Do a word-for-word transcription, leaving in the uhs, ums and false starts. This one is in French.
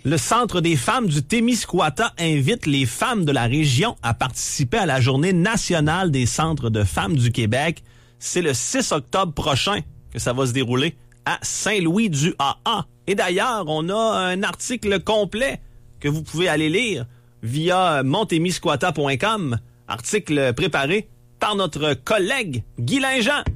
Le Centre des femmes du Témiscouata invite les femmes de la région à participer à la Journée nationale des centres de femmes du Québec. C'est le six octobre prochain que ça va se dérouler à Saint-Louis-du-A A. Et d'ailleurs, on a un article complet que vous pouvez aller lire via montémiscouata point com, article préparé par notre collègue Guy Linjean.